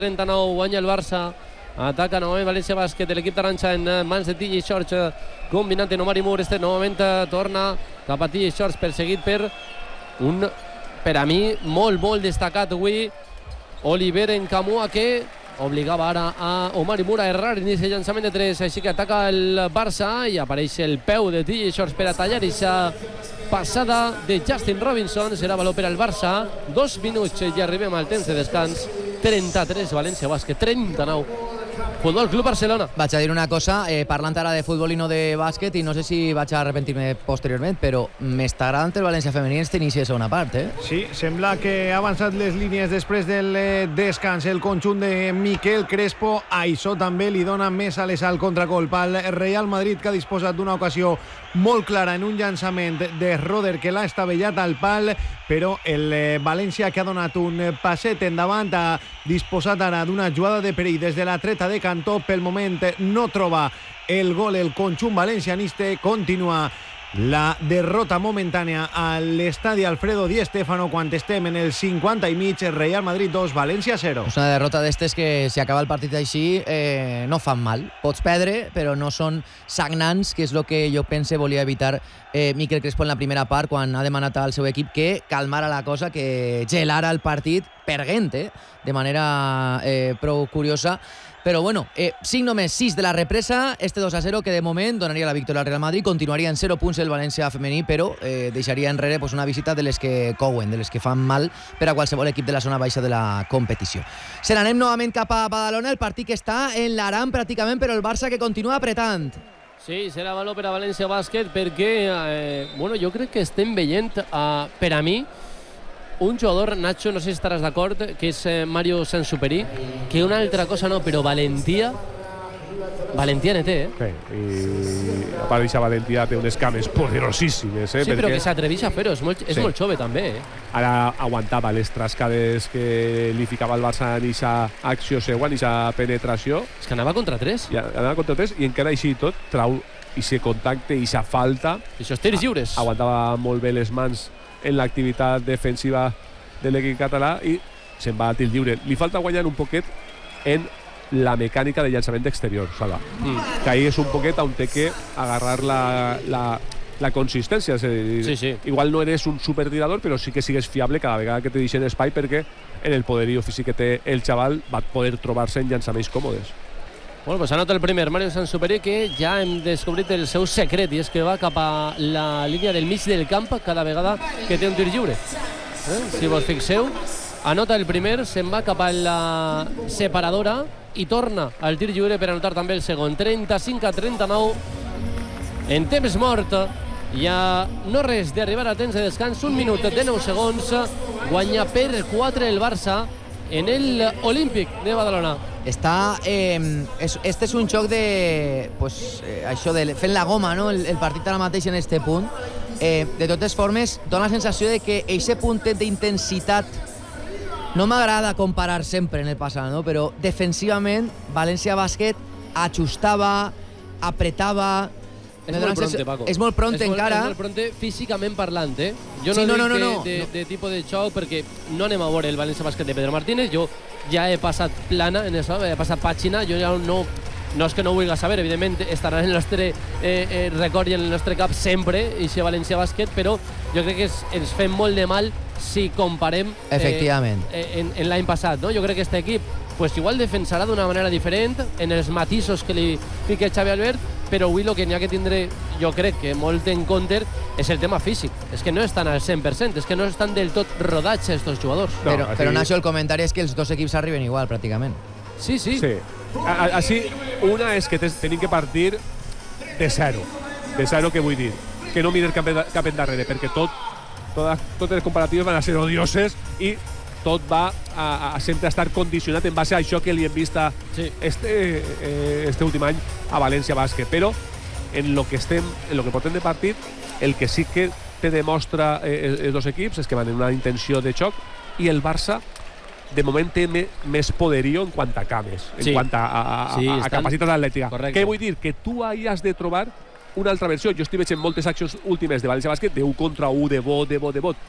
39, guanya el Barça. Ataca novament València Bàsquet, l'equip taronja en mans de TJ Shorts, combinant en Omar Moore. Novament torna cap a TJ Shorts, perseguit per un, per a mi, molt destacat avui, Oliver Nkamhoua, que obligava ara a Omar Moore a errar inici de llançament de 3, així que ataca el Barça i apareix el peu de TJ Shorts per a tallar aquesta passada de Justin Robinson. Serà valor per al Barça, 2 minuts i arribem al temps de descans. 33 València Bàsquet, 39 Futbol Club Barcelona. Vaig a dir una cosa, parlant ara de futbol i no de bàsquet, i no sé si vaig a arrepentir-me posteriorment, però m'està agradant el València femení en este inici de segona part, Sí, sembla que ha avançat les línies després del descans el conjunt de Miquel Crespo. Això també li dona més ales al contracolp al Real Madrid, que ha disposat d'una ocasió molt clara en un llançament de Roder que l'ha estavellat al pal, però el València, que ha donat un passet endavant, ha disposat ara d'una jugada de perill des de la treta de Cantó. Pel moment no troba el gol el conjunt valencianista. Continua la derrota momentània a l'estadi Alfredo Di Stéfano quan estem en el 50 i mig. Real Madrid 2, València 0. És una derrota d'estes que, si acaba el partit així, no fan mal. Pots perdre, però no són sagnants, que és el que jo pense volia evitar Miquel Crespo en la primera part, quan ha demanat al seu equip que calmara la cosa, que gelara el partit perguent, de manera prou curiosa. Però bueno, 5 només, 6 de la represa, este 2-0 que de moment donaria la victòria al Real Madrid. Continuaria en 0 punts el València femení, però deixaria enrere una visita de les que couen, de les que fan mal per a qualsevol equip de la zona baixa de la competició. Se n'anem novament cap a Badalona, el partit que està en l'Aram pràcticament, però el Barça que continua apretant. Sí, serà valor per a València Bàsquet, perquè jo crec que estem veient, per a mi, un jugador, Nacho, no sé si estaràs d'acord, que és Mario Sansuperi, que una altra cosa no, però valentia ne té, Sí, i a part d'aquesta valentia té unes cames poderosíssimes, Sí, però que s'atreveix a fer-ho, és molt jove també, Ara aguantava les trascades que li ficava el Barça en aquesta acció següent, en aquesta penetració. És que anava contra 3. Anava contra 3 i encara així tot trau aquest contacte i aquesta falta. I això tirs lliures. Aguantava molt bé les mans en l'activitat defensiva de l'equip català i se'n va al tir lliure. Li falta guanyar un poquet en la mecànica de llançament exterior, Salva. Que ahí és un poquet on té que agarrar la consistència. És a dir, sí. Igual no eres un supertirador, però sí que sigues fiable cada vegada que te deixen espai, perquè en el poderío físic que té el xaval va poder trobar-se en llançaments còmodes. Bueno, pues anota el primer Mario Sansuperi, que ja hem descobrit el seu secret, i és que va cap a la línia del mig del camp cada vegada que té un tir lliure. Si vos fixeu, anota el primer, se'n va cap a la separadora i torna al tir lliure per anotar també el segon. 35-39 en temps mort. Ja no res d'arribar a temps de descans, 1 minut de 9 segons. Guanya per 4 el Barça en el Olímpic de Badalona. Este és un xoc de això de fent la goma, no? El partit ara mateix en este punt. De totes formes, dona la sensació de que aquest puntet d'intensitat no m'agrada comparar sempre en el passat, no? Però defensivament València Bàsquet ajustava, apretava. És molt pronte, Paco. És molt pronte encara. És molt pronte físicament parlant, Jo no dic de tipus de xoc, perquè no anem a veure el València Bàsquet de Pedro Martínez. Jo ja he passat plana en això, he passat pàgina. Jo ja no és que no ho vulgui saber, evidentment estarà en el nostre record i en el nostre cap sempre, i si València Bàsquet, però jo crec que ens fem molt de mal si comparem en l'any passat, no? Jo crec que aquest equip igual defensarà d'una manera diferent en els matisos que li fica Xavi Albert, però avui el que n'hi ha que tindre, jo crec que molt en compte, és el tema físic. És que no estan al 100%, és que no estan del tot rodats estos jugadors. Però Nacho, el comentari és que els dos equips arriben igual, pràcticament. Sí. Així, una és que tenim que partir de zero. De zero, què vull dir? Que no miren cap endarrere, perquè totes les comparatives van a ser odioses i tot va a sempre estar condicionat en base a això que li hem vist este últim any a València Bàsquet. Però en lo que portem de partit, el que sí que te demostra els dos equips és que van en una intenció de xoc, i el Barça de moment té més poderío en quant a cames, en quant a capacitat atlètica. Què vull dir? Que tu ahí has de trobar una altra versió. Jo estic veient moltes accions últimes de València Bàsquet de 1 contra 1, de bot,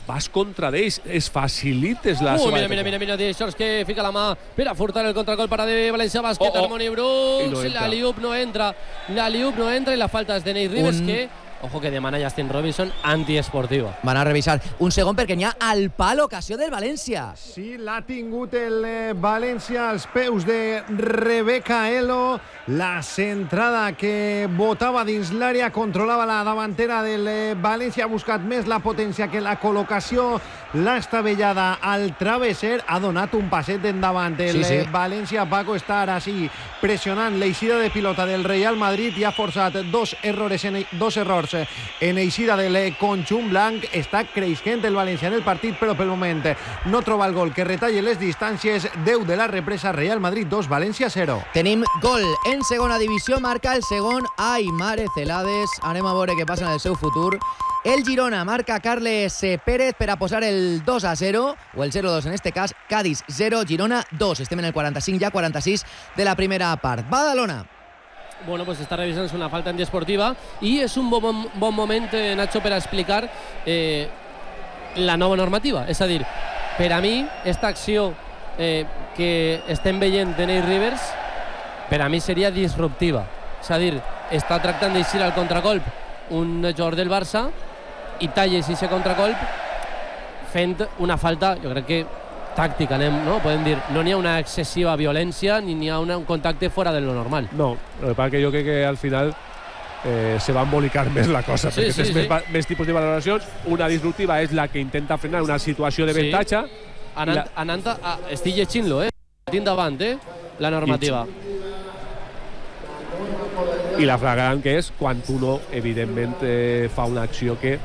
vas contra d'ells, es facilites la seva mira, Shorts que fica la mà per a furtar el contragol para de València Bàsquet. Harmony Brooks, la liup no entra i la falta és de Nate Rivers que, ojo que demana Justin Robinson, antiesportiva. Van a revisar un segon perquè n'hi ha al pal ocasió del València. Sí, l'ha tingut el València als peus de Rebecca Elo. La centrada que botava dins l'àrea, controlava la davantera del València, ha buscat més la potència que la col·locació. L'ha estavellada al travesser, ha donat un passet endavant. El València, Paco, està ara sí pressionant l'eixida de pilota del Real Madrid i ha forçat dos errors en eixida del conjunt blanc. Està creixent el València en el partit, però pel moment no troba el gol que retalle les distàncies. 10 de la represa, Real Madrid 2, València 0. Tenim gol en segona divisió, marca el segon Aimar Celades. Anem a veure què passa en el seu futur. El Girona marca Carles Pérez per a posar el 2-0, o el 0-2 en este cas. Cádiz 0, Girona 2. Estem en el 45, ja 46 de la primera part. Badalona. Bueno, pues està revisant una falta antiesportiva i és un bon moment, Nacho, per a explicar la nova normativa. És a dir, per a mi, esta acció que estem veient de Nate Rivers, per a mi seria disruptiva. És a dir, està tractant d'eixir al contracolp un jugador del Barça i talla aquest contracolp fent una falta, jo crec que tàctica, no? Podem dir, no n'hi ha una excessiva violència ni n'hi ha un contacte fora de lo normal. No, el que passa que jo crec que al final se va embolicar més la cosa, perquè tens més tipus de valoracions. Una disruptiva és la que intenta frenar una situació de avantatge. Estic llegint-lo, tinc davant, la normativa. I la flagrant que és quan uno, evidentment, fa una acció que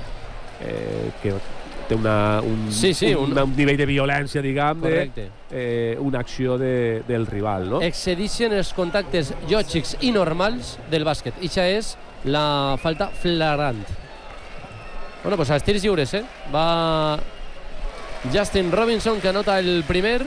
té un nivell de violència, diguem, una acció del rival, no? Excedixen els contactes lògics i normals del bàsquet. Ixa és la falta flagrant. Bueno, pues als tirs lliures, va Justin Robinson, que anota el primer.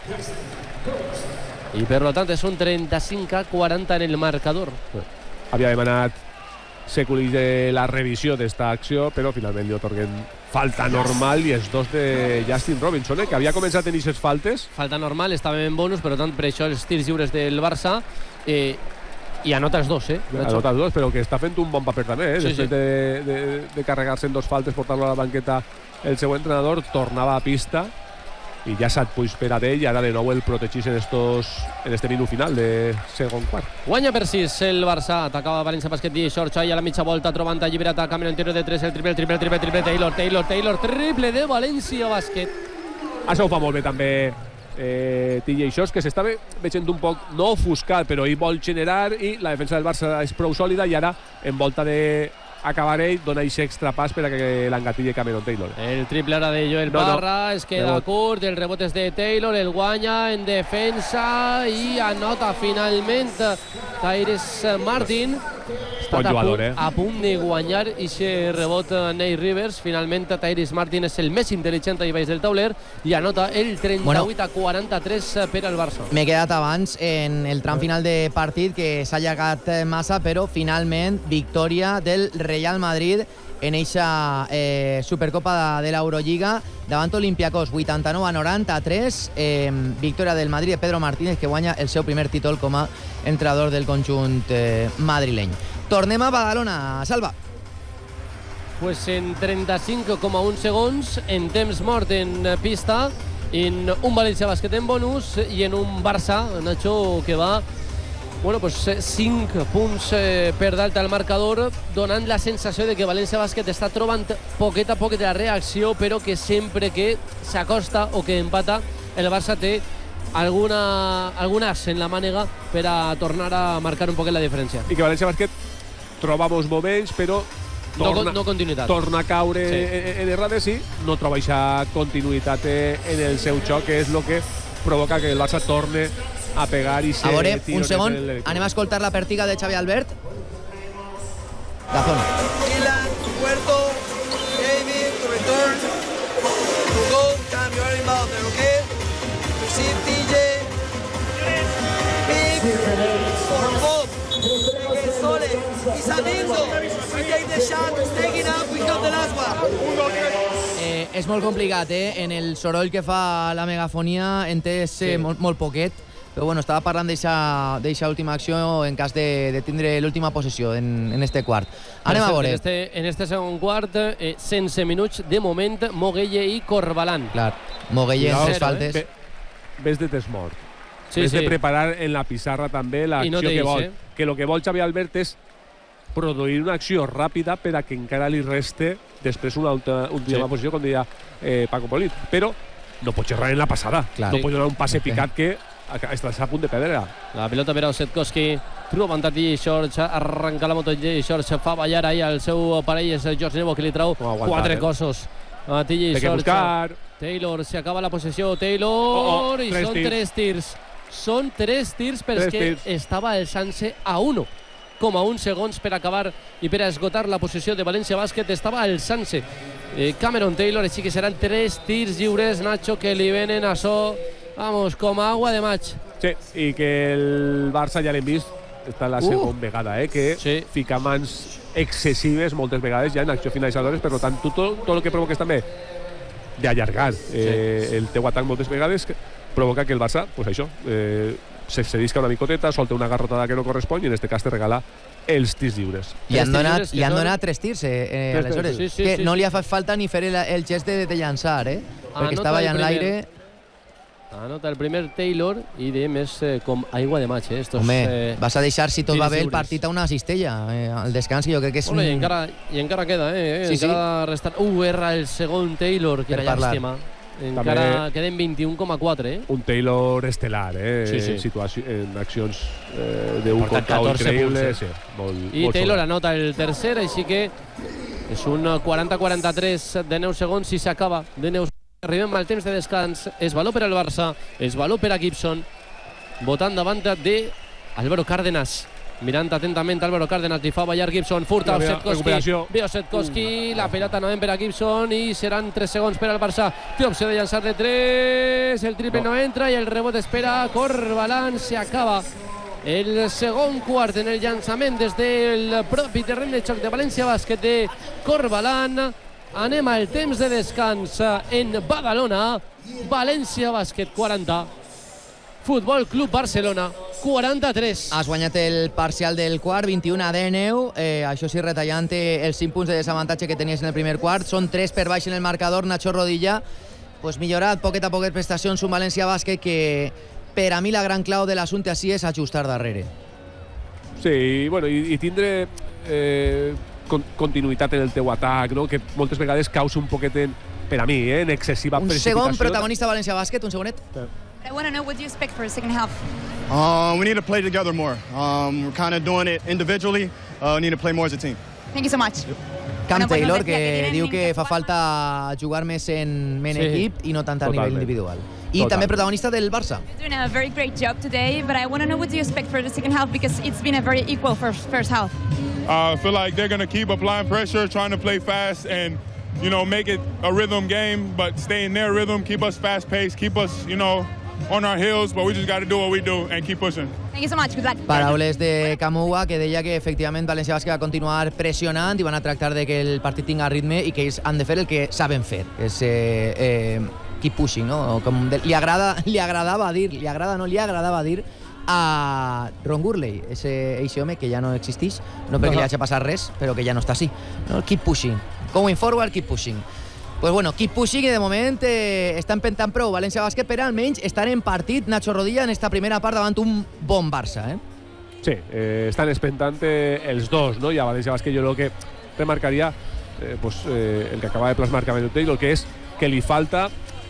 I per lo tant és un 35-40 en el marcador. Havia demanat Sekulic de la revisió d'esta acció, però finalment li otorguen falta normal i els dos de Justin Robinson, que havia començat a tenir aquestes faltes. Falta normal, estava en bonus, per tant, per això els tirs lliures del Barça, i anota els dos, Anota els dos, però que està fent un bon paper també, després de carregar-se en dos faltes, portar-lo a la banqueta el seu entrenador, tornava a pista i ja 7 punts per a ell, i ara de nou el protegís en este minut final de segon quart. Guanya per 6 el Barça, atacava València Bàsquet i Xorxa, i a la mitja volta trobant alliberat a Camino interior de 3, el triple, Taylor, triple de València Bàsquet. Això ho fa molt bé també TJ Shorts, que s'estava veient un poc no ofuscat, però ell vol generar, i la defensa del Barça és prou sòlida, i ara en volta de acabar ell, dona aquest extra pas per a que l'engatille Cameron Taylor. El triple ara de Joel Parra, es queda curt, el rebot és de Taylor, el guanya en defensa i anota finalment Tyrese Martin. Bon jugador, a punt de guanyar aquest rebot Nate Rivers. Finalment Tyrese Martin és el més intel·ligent i baix del tauler i anota el 38-43 per al Barça. M'he quedat abans en el tram final de partit, que s'ha allargat massa, però finalment victòria del Real Madrid en eixa Supercopa de l'Eurolliga davant Olympiacos, 89-93. Victòria del Madrid de Pedro Martínez, que guanya el seu primer títol com a entrenador del conjunt madrileny. Tornem a Badalona, Salva. Pues en 35,1 segons, en temps mort en pista, en un València Bàsquet en bonus i en un Barça, Nacho, que va 5 punts per dalt al marcador, donant la sensació de que València Bàsquet està trobant poquet a poquet la reacció, però que sempre que s'acosta o que empata, el Barça té algun as en la mànega per a tornar a marcar un poquet la diferència. I que València Bàsquet troba bons moments, però no continuïtat. Torna a caure en errades i no troba aquesta continuïtat en el seu joc, que és el que provoca que el Barça torne a pegar i a veure, un segon, anem a escoltar la pertiga de Xavi Albert. La zona. Dylan, Puerto, David, to return, to go, time you're inbound there, okay? Receive TJ, big, for Bob, Sole, Isamingo, we take the shot, it's taken up, we got the last one. és molt complicat, en el soroll que fa la megafonia entès molt poquet, però bueno, estava parlant d'eixa última acció en cas de tindre l'última possessió en este quart. Anem a veure. En este segon quart, sense minuts, de moment, Moguelle i Corbalán. Clar, Moguelle en 3 faltes. Ves de desmort. Sí, ves de preparar en la pissarra també l'acció que vol. Que el que vol Xavi Albert és produir una acció ràpida per a que encara li reste després una última posició, com deia Paco Polit. Però no pot xerrar en la passada. No pot donar un passe picat que estàs a punt de perdre. La pilota per a Ossetkowski. Trobant a TJ Shorts, arrenca la moto TJ Shorts, fa ballar ahí el seu parell, és George Nebo, que li trau 4 cossos a TJ Shorts. Taylor, se acaba la possessió, Taylor, i són 3 tirs. Són 3 tirs perquè estava alçant-se a 1,1 segons per acabar i per a esgotar la possessió de València Bàsquet. Estava alçant-se Cameron Taylor, així que seran 3 tirs lliures, Nacho, que li venen a vamos, com a agua de maig. Sí, i que el Barça ja l'hem vist, està la segona vegada, que fica mans excessives moltes vegades ja en acció finalitzadores, per tant, tot el que provoques també d'allargar el teu atac moltes vegades provoca que el Barça, pues això, se cedisca una micoteta, solta una garrotada que no correspon i en este cas te regala els tirs lliures. Li han donat 3 tirs, aleshores. Que no li ha fet falta ni fer el gest de llançar, perquè estava allà en l'aire. Anota el primer Taylor i diem és com aigua de maig. Home, vas a deixar, si tot va bé, el partit a una cistella al descans, jo crec que és un... I encara queda, encara restant... erra el segon Taylor, que era llàstima. Encara queden 21,4, Un Taylor estel·lar, en accions d'1 contra 1 increïble. I Taylor anota el tercer, així que és un 40-43 de 9 segons si s'acaba de 9 segons. Arribem al temps de descans. És valor per al Barça, és valor per a Gibson, votant davant de Álvaro Cárdenas. Mirant atentament Álvaro Cárdenas, li fa ballar Gibson, furta Ossetkowski, la pelota novament per a Gibson i seran 3 segons per al Barça. Té opció de llançar de 3, el triple no entra i el rebot espera Corbalán. Se acaba el segon quart en el llançament des del propi terreny de xoc de València Bàsquet de Corbalán. Anem al temps de descans en Badalona. València Bàsquet 40, Futbol Club Barcelona 43. Has guanyat el parcial del quart, 21-19. Això sí, retallant els 5 punts de desavantatge que tenies en el primer quart. Són 3 per baix en el marcador. Nacho Rodilla, pues millorat poquet a poquet prestacions un València Bàsquet que per a mi la gran clau de l'assumpte així és ajustar darrere. Sí, bueno, i tindre continuïtat en el teu atac, no? Que moltes vegades causa un poquet, per a mi, en excessiva precipitació. Un segon protagonista València Bàsquet, un segonet. I want to know what you expect for the second half. We need to play together more. We're kind of doing it individually. We need to play more as a team. Thank you so much. Cam Taylor, que diu que fa falta jugar més en equip i no tant a nivell individual. I també protagonista del Barça. You're doing a very great job today, but I want to know what you expect for the second half because it's been a very equal first half. I feel like they're going to keep applying pressure, trying to play fast and, make it a rhythm game, but stay in their rhythm, keep us fast-paced, keep us, on our heels, but we just got to do what we do and keep pushing. Thank you so much. Good luck. Paraules de Camua, que deia que efectivament València Bàsquet va continuar pressionant i van a tractar de que el partit tinga ritme i que ells han de fer el que saben fer, que és keep pushing, no? Com li agradava dir a Ron Gurley, ese home que ja no existeix, no perquè li hagi passat res, però que ja no està així, no? Keep pushing, going forward, keep pushing. Pues bueno, keep pushing, i de moment està empentant prou València Bàsquet per almenys estar en partit, Nacho Rodilla, en esta primera part davant un bon Barça, Sí, estan empentant els dos, no? I a València Bàsquet jo el que remarcaria el que acaba de plasmar Cameron Taylor, que és que li falta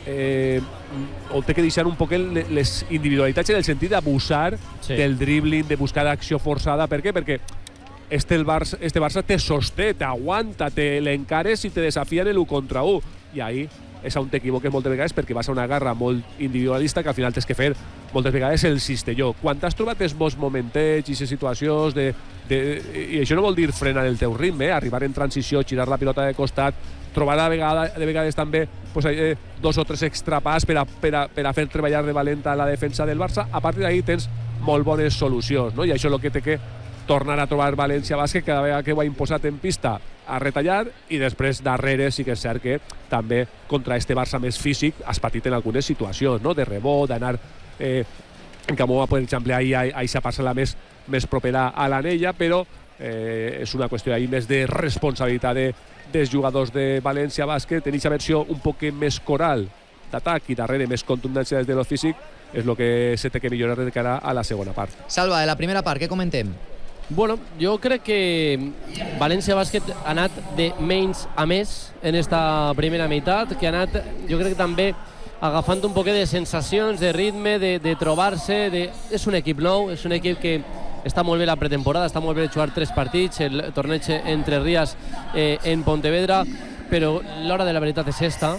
o té que deixar un poc les individualitats en el sentit d'abusar del dribbling, de buscar acció forçada. Per què? Perquè este Barça te sosté, t'aguanta, te l'encares i te desafia en l'1 contra 1. I ahí és on t'equivoques moltes vegades perquè vas a una garra molt individualista que al final tens que fer moltes vegades el cistelló. Quan t'has trobat els bons momentets i les situacions i això no vol dir frenar el teu ritme, arribar en transició, girar la pilota de costat, trobar de vegades també dos o tres extrapàs per a fer treballar de valenta la defensa del Barça. A partir d'ahí tens molt bones solucions, no? I això és el que té que tornar a trobar València Bàsquet cada vegada que ho ha imposat en pista. a retallar, i després darrere sí que és cert que també contra este Barça més físic has patit en algunes situacions, no? De rebot, d'anar en Camova, per exemple, ahí se passa la més propera a l'anella, però és una qüestió ahí més de responsabilitat dels jugadors de València Bàsquet. En aquesta versió un poc més coral d'atac i darrere més contundència des de lo físic és el que se té que millorar de cara a la segona part. Salva, de la primera part, què comentem? Bueno, jo crec que València Bàsquet ha anat de menys a més en esta primera meitat, que ha anat, jo crec que també agafant un poquet de sensacions, de ritme, de trobar-se. És un equip nou, és un equip que està molt bé la pretemporada, està molt bé jugar 3 partits, el torneig entre Rías en Pontevedra, però l'hora de la veritat és esta.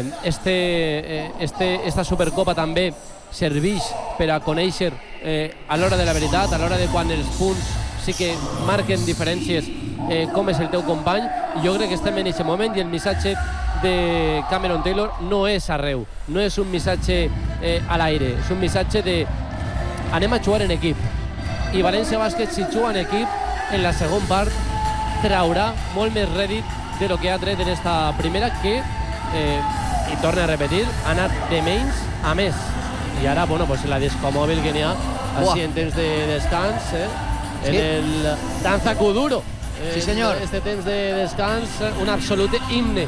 Esta Supercopa també serveix per a conèixer a l'hora de la veritat, a l'hora de quan els punts sí que marquen diferències, com és el teu company, i jo crec que estem en aquest moment, i el missatge de Cameron Taylor no és arreu, no és un missatge a l'aire, és un missatge de anem a jugar en equip, i València Bàsquet, si juga en equip, en la segona part traurà molt més rèdit de lo que ha tret en esta primera, que i torna a repetir, ha anat de menys a més, i ara, bueno, pues la discomòbil que n'hi ha així en temps de descans, en el danza kuduro, sí senyor, este temps de descans, un absolut himne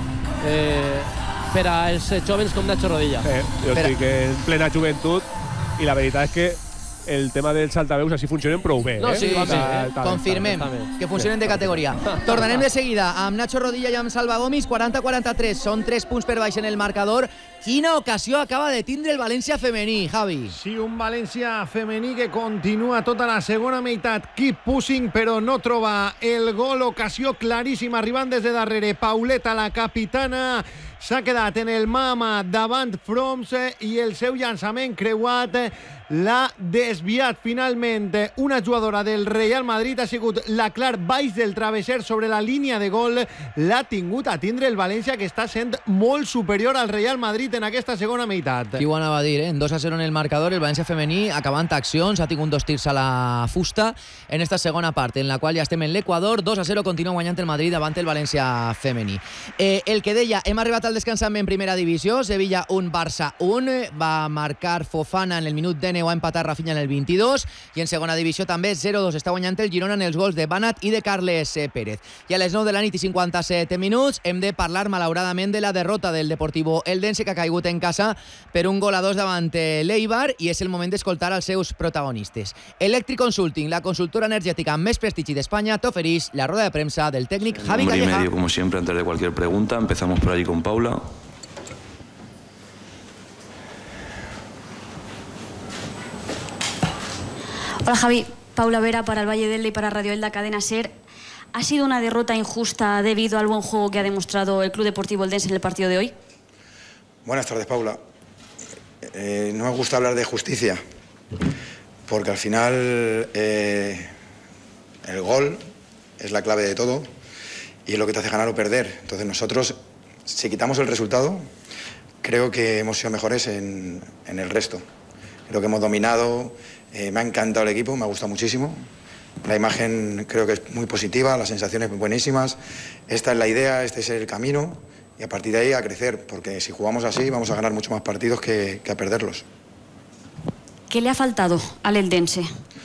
per als jovens com Nacho Rodilla. Jo estic en plena joventut i la veritat és que el tema dels altaveus així funcionen prou bé. No, sí, confirmem que funcionen de categoria. Tornarem de seguida amb Nacho Rodilla i amb Salva Gomis. 40-43, són 3 punts per baix en el marcador. Quina ocasió acaba de tindre el València femení, Javi? Sí, un València femení que continua tota la segona meitat keep pushing, però no troba el gol. Ocasió claríssima arribant des de darrere. Pauleta, la capitana, s'ha quedat en el mama davant Froms i el seu llançament creuat l'ha desviat finalment. Una jugadora del Real Madrid, ha sigut la clar baix del travesser sobre la línia de gol. L'ha tingut a tindre el València, que està sent molt superior al Real Madrid en aquesta segona meitat. Qui ho anava a dir, En 2-0 en el marcador, el València femení acabant accions, ha tingut 2 tirs a la fusta en esta segona part, en la qual ja estem en l'Equador. 2-0, continua guanyant el Madrid davant el València femení. El que deia, hem arribat al descansament en primera divisió, Sevilla 1, Barça 1, va marcar Fofana en el minut 19, ha empatat Rafinha en el 22, i en segona divisió també 0-2, està guanyant el Girona en els gols de Banat i de Carles Pérez. I a les 9 de la nit i 57 minuts hem de parlar malauradament de la derrota del Deportivo Eldense, que ha caigut en casa per 1-2 davant l'Eibar, i és el moment d'escoltar als seus protagonistes. Electric Consulting, la consultora energètica amb més prestigi d'Espanya, t'ofereix la roda de premsa del tècnic Javi Calleja. 1:30, como siempre, antes de cualquier pregunta. Empezamos por allí con Paula. Hola Javi, Paula Vera para el Valle del y para Radio Elda Cadena SER. ¿Ha sido una derrota injusta debido al buen juego que ha demostrado el Club Deportivo Eldense en el partido de hoy? Buenas tardes, Paula. No me gusta hablar de justicia, porque al final el gol es la clave de todo y es lo que te hace ganar o perder. Entonces nosotros, si quitamos el resultado, creo que hemos sido mejores en el resto. Creo que hemos dominado. Me ha encantado el equipo, me ha gustado muchísimo. La imagen creo que es muy positiva, las sensaciones buenísimas. Esta es la idea, este es el camino, y a partir de ahí a crecer, porque si jugamos así vamos a ganar mucho más partidos que a perderlos. ¿Qué le ha faltado al Eldense?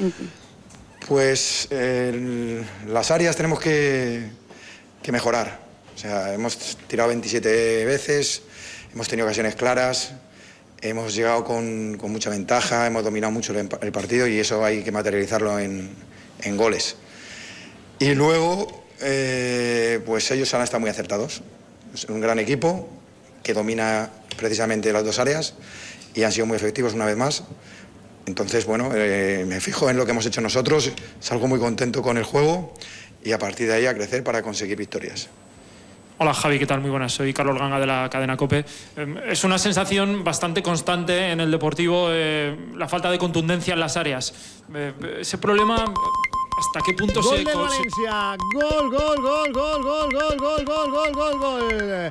Pues las áreas tenemos que mejorar. O sea, hemos tirado 27 veces, hemos tenido ocasiones claras. Hemos llegado con mucha ventaja, hemos dominado mucho el partido, y eso hay que materializarlo en goles. Y luego, pues ellos han estado muy acertados. Es un gran equipo que domina precisamente las dos áreas y han sido muy efectivos una vez más. Entonces, bueno, me fijo en lo que hemos hecho nosotros, salgo muy contento con el juego y a partir de ahí a crecer para conseguir victorias. Hola Javi, ¿qué tal? Muy buenas, soy Carlos Ganga de la cadena COPE. Es una sensación bastante constante en el Deportivo, la falta de contundencia en las áreas. Ese problema, ¿hasta qué punto gol se...? Gol de Valencia, gol, gol, gol, gol, gol, gol, gol, gol, gol, gol, gol.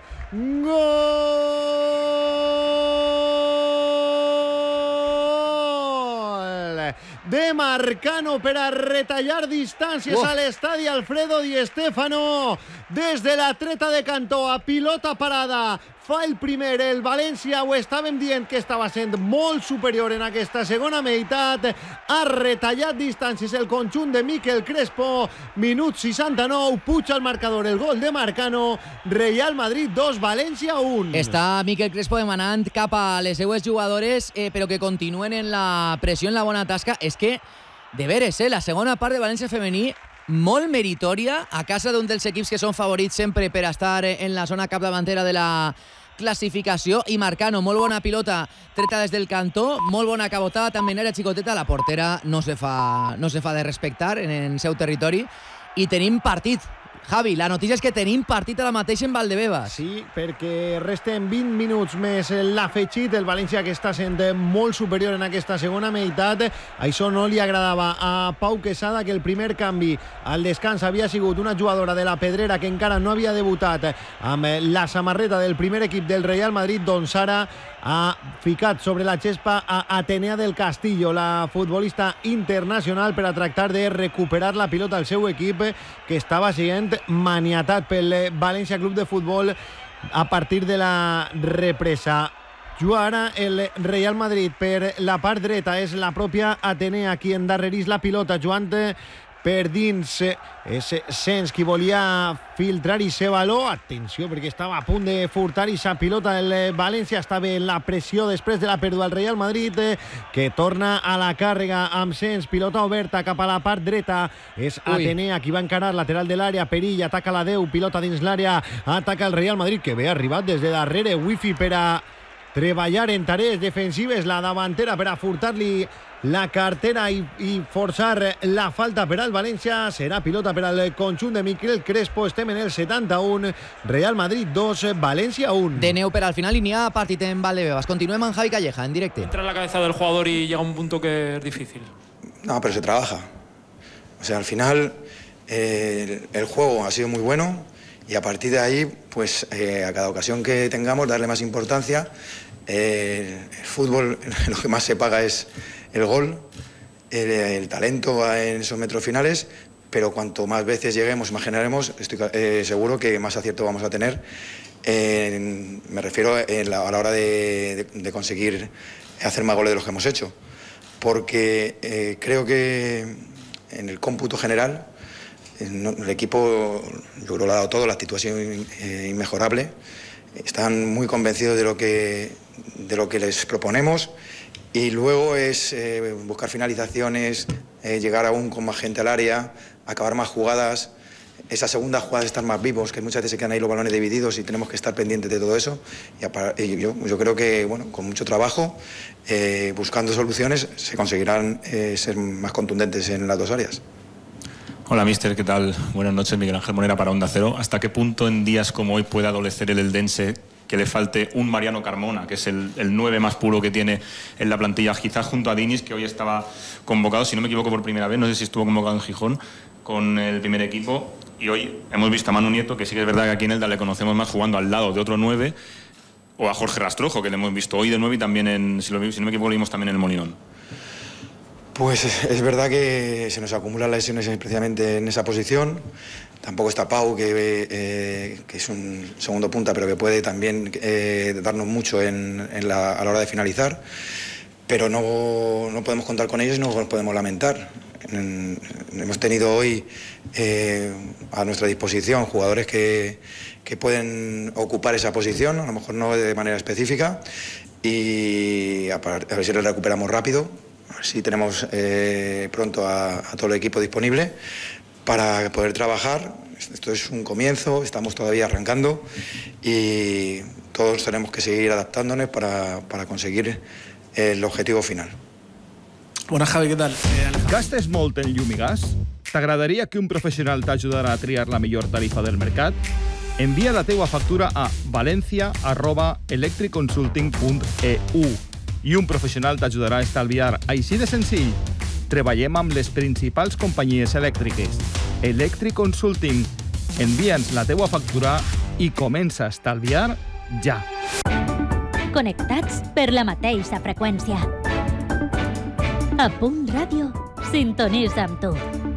Gol de Marcano per a retallar distàncies a l'estadi Alfredo Di Stéfano. Des de la treta de cantó a pilota parada fa el primer el València. Ho estàvem dient que estava sent molt superior en aquesta segona meitat. Ha retallat distàncies el conjunt de Miquel Crespo. Minut 69, puja al marcador el gol de Marcano. Real Madrid 2, València 1. Està Miquel Crespo demanant cap a les seues jugadores, però que continuen en la pressió, en la bona tasca. És que, de veres, la segona part de València femení molt meritòria, a casa d'un dels equips que són favorits sempre per estar en la zona capdavantera de la classificació, i Marcano, molt bona pilota treta des del cantó, molt bona cabotada també era xicoteta, la portera no se fa de respectar en el seu territori, i tenim partit. Javi, la notícia és que tenim partit ara mateix en Valdebebas. Sí, perquè resten 20 minuts més l'afegit. El València, que està sent molt superior en aquesta segona meitat. Això no li agradava a Pau Quesada, que el primer canvi al descans havia sigut una jugadora de la Pedrera que encara no havia debutat amb la samarreta del primer equip del Real Madrid. Doncs ara ha ficat sobre la gespa a Atenea del Castillo, la futbolista internacional, per a tractar de recuperar la pilota al seu equip, que estava sent maniatat pel València Club de Futbol a partir de la represa. Jugarà el Real Madrid per la part dreta, és la pròpia Atenea qui endarrerís la pilota, jugant per dins. És Sens qui volia filtrar i ser valor. Atenció, perquè estava a punt de furtar i sa pilota. El València estava en la pressió després de la pèrdua al Real Madrid, que torna a la càrrega amb Sens. Pilota oberta cap a la part dreta. És Atenea qui va encarar lateral de l'àrea. Perill ataca la 10. Pilota dins l'àrea. Ataca el Real Madrid, que ve arribat des de darrere. Wifi per a treballar en tarees defensives. La davantera per a furtar-li la cartera i forçar la falta per al València. Serà pilota per al conjunt de Miquel Crespo. Estem en el 71, Real Madrid 2, València 1. De neu per al final i n'hi ha partit en Valdebebas. Continuem amb Javi Calleja en directe. Entra en la cabeza del jugador y llega a un punto que es difícil. No, pero se trabaja. O sea, al final el juego ha sido muy bueno y a partir de ahí, pues a cada ocasión que tengamos, darle más importancia. El fútbol, lo que más se paga es el gol, el talento en esos metros finales, pero cuanto más veces lleguemos, más generaremos, estoy seguro que más acierto vamos a tener. Me refiero a la hora de conseguir hacer más goles de los que hemos hecho, porque creo que en el cómputo general el equipo, yo creo que lo ha dado todo, la actitud ha sido inmejorable. Están muy convencidos de lo que les proponemos. Y luego es buscar finalizaciones, llegar aún con más gente al área, acabar más jugadas. Esa segunda jugada, estar más vivos, que muchas veces se quedan ahí los balones divididos y tenemos que estar pendientes de todo eso. Y yo creo que, bueno, con mucho trabajo, buscando soluciones, se conseguirán ser más contundentes en las dos áreas. Hola, mister, ¿qué tal? Buenas noches, Miguel Ángel Monera para Onda Cero. ¿Hasta qué punto en días como hoy puede adolecer el eldense que le falte un Mariano Carmona, que es el 9 más puro que tiene en la plantilla, quizás junto a Dinis, que hoy estaba convocado, si no me equivoco, por primera vez, no sé si estuvo convocado en Gijón con el primer equipo, y hoy hemos visto a Manu Nieto, que sí que es verdad que aquí en Elda le conocemos más jugando al lado de otro 9, o a Jorge Rastrojo, que le hemos visto hoy de 9 y también, si no me equivoco, lo vimos también en el Molinón. Pues es verdad que se nos acumulan lesiones especialmente en esa posición. Tampoco está Pau, que es un segundo punta, pero que puede también darnos mucho a la hora de finalizar. Pero no podemos contar con ellos y no nos podemos lamentar. Hemos tenido hoy a nuestra disposición jugadores que pueden ocupar esa posición, a lo mejor no de manera específica, y a ver si lo recuperamos rápido. A ver si tenemos pronto a todo el equipo disponible para poder trabajar. Esto es un comienzo, estamos todavía arrancando y todos tenemos que seguir adaptándonos para conseguir el objetivo final. Bona, Javi, què tal? Gastes molt en llum i gas? T'agradaria que un professional t'ajudarà a triar la millor tarifa del mercat? Envia la teua factura a valencia@electriconsulting.eu i un professional t'ajudarà a estalviar. Així de senzill. Treballem amb les principals companyies elèctriques. Electric Consulting. Envia'ns la teua factura i comença a estalviar ja. Connectats per la mateixa freqüència. A Punt Ràdio, sintonitza amb tu.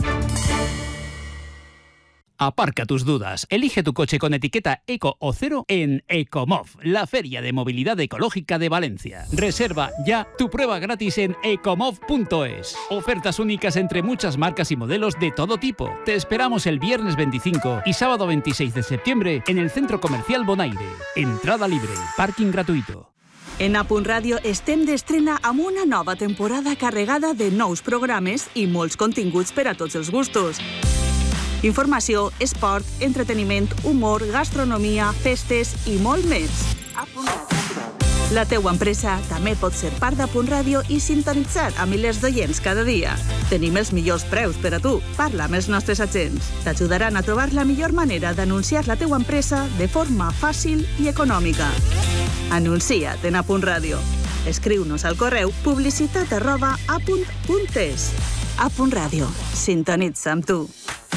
Aparca tus dudas. Elige tu coche con etiqueta Eco o Cero en Ecomov, la feria de movilidad ecológica de Valencia. Reserva ya tu prueba gratis en ecomov.es. Ofertas únicas entre muchas marcas y modelos de todo tipo. Te esperamos el viernes 25 y sábado 26 de septiembre en el Centro Comercial Bonaire. Entrada libre, parking gratuito. En A Punt Ràdio estem d'estrena amb una nova temporada carregada de nous programes i molts continguts per a tots els gustos. Informació, esport, entreteniment, humor, gastronomia, festes i molt més. La teua empresa també pot ser part d'A Punt Ràdio i sintonitzar a milers d'oients cada dia. Tenim els millors preus per a tu. Parla amb els nostres agents. T'ajudaran a trobar la millor manera d'anunciar la teua empresa de forma fàcil i econòmica. Anuncia't en A Punt Ràdio. Escriu-nos al correu publicitat@apunt.es. A Punt Ràdio. Sintonitza amb tu.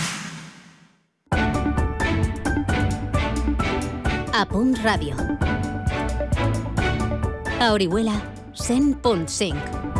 A Punt Ràdio. A Orihuela, 100.5.